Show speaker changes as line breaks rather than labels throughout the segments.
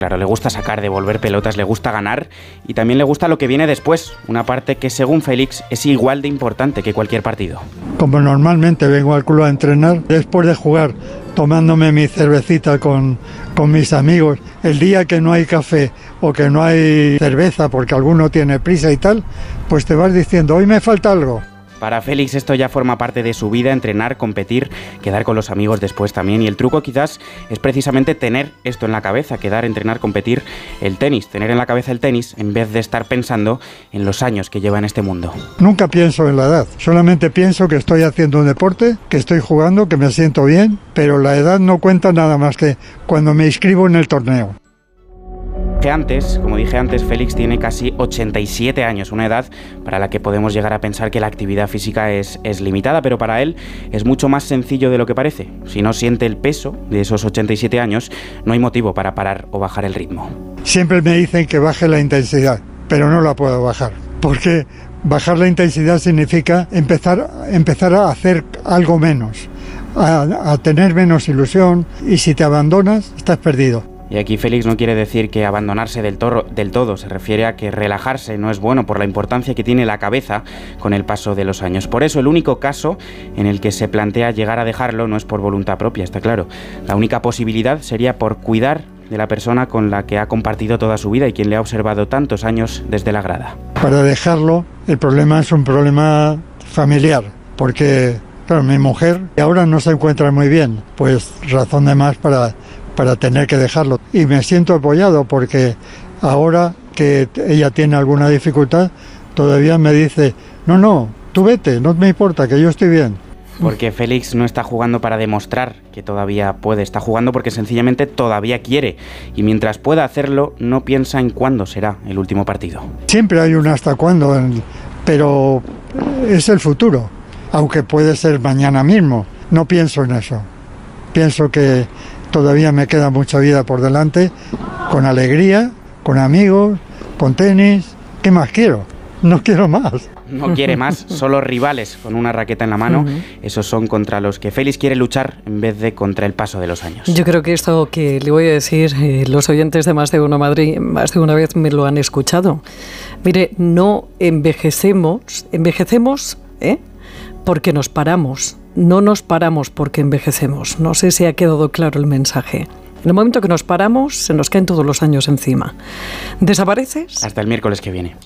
Claro, le gusta sacar, devolver pelotas, le gusta ganar y también le gusta lo que viene después, una parte que según Félix es igual de importante que cualquier partido.
Como normalmente vengo al club a entrenar, después de jugar, tomándome mi cervecita con mis amigos, el día que no hay café o que no hay cerveza porque alguno tiene prisa y tal, pues te vas diciendo, hoy me falta algo.
Para Félix esto ya forma parte de su vida, entrenar, competir, quedar con los amigos después también. Y el truco quizás es precisamente tener esto en la cabeza, quedar, entrenar, competir, el tenis, tener en la cabeza el tenis en vez de estar pensando en los años que lleva en este mundo.
Nunca pienso en la edad, solamente pienso que estoy haciendo un deporte, que estoy jugando, que me siento bien, pero la edad no cuenta nada más que cuando me inscribo en el torneo.
Como dije antes, Félix tiene casi 87 años, una edad para la que podemos llegar a pensar que la actividad física es limitada, pero para él es mucho más sencillo de lo que parece. Si no siente el peso de esos 87 años, no hay motivo para parar o bajar el ritmo.
Siempre me dicen que baje la intensidad, pero no la puedo bajar, porque bajar la intensidad significa empezar a hacer algo menos, a tener menos ilusión, y si te abandonas, estás perdido.
Y aquí Félix no quiere decir que abandonarse del todo, se refiere a que relajarse no es bueno por la importancia que tiene la cabeza con el paso de los años. Por eso el único caso en el que se plantea llegar a dejarlo no es por voluntad propia, está claro. La única posibilidad sería por cuidar de la persona con la que ha compartido toda su vida y quien le ha observado tantos años desde la grada.
Para dejarlo, el problema es un problema familiar, porque claro, mi mujer ahora no se encuentra muy bien, pues razón de más para tener que dejarlo. Y me siento apoyado porque ahora que ella tiene alguna dificultad, todavía me dice, no, tú vete, no me importa, que yo estoy bien.
Porque Félix no está jugando para demostrar que todavía puede, está jugando porque sencillamente todavía quiere. Y mientras pueda hacerlo, no piensa en cuándo será el último partido.
Siempre hay un hasta cuándo, pero es el futuro, aunque puede ser mañana mismo. No pienso en eso. Pienso que todavía me queda mucha vida por delante, con alegría, con amigos, con tenis. ¿Qué más quiero? No quiero más.
No quiere más, solo rivales con una raqueta en la mano. Esos son contra los que Félix quiere luchar en vez de contra el paso de los años.
Yo creo que esto que le voy a decir, los oyentes de Más de Uno Madrid, más de una vez me lo han escuchado. Mire, no envejecemos, porque nos paramos. No nos paramos porque envejecemos. No sé si ha quedado claro el mensaje. En el momento que nos paramos, se nos caen todos los años encima. ¿Desapareces?
Hasta el miércoles que viene.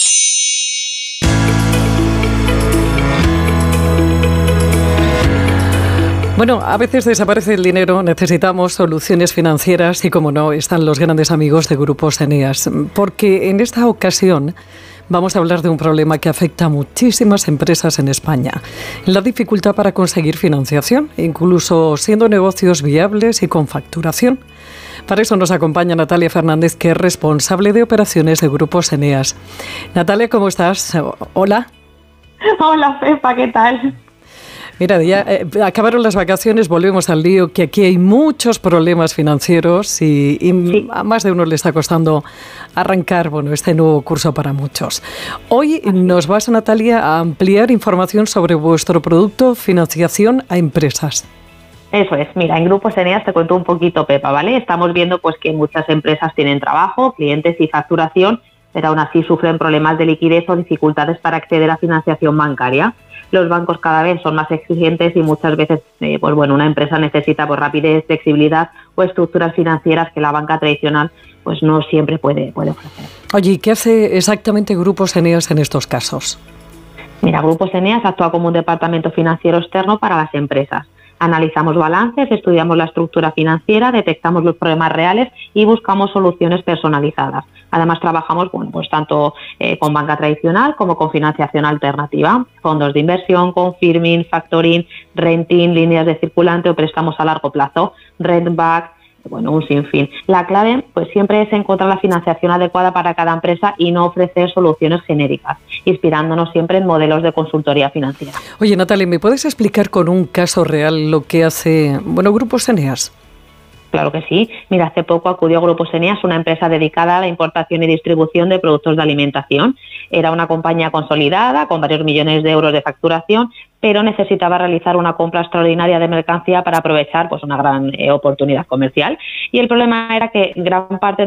Bueno, a veces desaparece el dinero, necesitamos soluciones financieras y, como no, están los grandes amigos de Grupos Eneas. Porque en esta ocasión vamos a hablar de un problema que afecta a muchísimas empresas en España. La dificultad para conseguir financiación, incluso siendo negocios viables y con facturación. Para eso nos acompaña Natalia Fernández, que es responsable de operaciones de Grupos Eneas. Natalia, ¿cómo estás? Hola.
Hola, Pepa, ¿qué tal?
Mira, ya acabaron las vacaciones, volvemos al lío, que aquí hay muchos problemas financieros y sí, a más de uno le está costando arrancar este nuevo curso para muchos. Hoy nos vas, Natalia, a ampliar información sobre vuestro producto financiación a empresas.
Eso es, mira, en Grupos Eneas te cuento un poquito, Pepa, ¿vale? Estamos viendo pues que muchas empresas tienen trabajo, clientes y facturación, pero aún así sufren problemas de liquidez o dificultades para acceder a financiación bancaria. Los bancos cada vez son más exigentes y muchas veces una empresa necesita rapidez, flexibilidad o estructuras financieras que la banca tradicional pues no siempre puede ofrecer.
Oye, ¿y qué hace exactamente Grupos Eneas en estos casos?
Mira, Grupos Eneas actúa como un departamento financiero externo para las empresas. Analizamos balances, estudiamos la estructura financiera, detectamos los problemas reales y buscamos soluciones personalizadas. Además, trabajamos tanto con banca tradicional como con financiación alternativa, fondos de inversión, confirming, factoring, renting, líneas de circulante o préstamos a largo plazo, rent-back, un sinfín. La clave siempre es encontrar la financiación adecuada para cada empresa y no ofrecer soluciones genéricas, inspirándonos siempre en modelos de consultoría financiera.
Oye, Natalia, ¿me puedes explicar con un caso real lo que hace Grupos Eneas?
Claro que sí. Mira, hace poco acudió Grupos Eneas, una empresa dedicada a la importación y distribución de productos de alimentación. Era una compañía consolidada, con varios millones de euros de facturación, pero necesitaba realizar una compra extraordinaria de mercancía para aprovechar pues una gran oportunidad comercial. Y el problema era que gran parte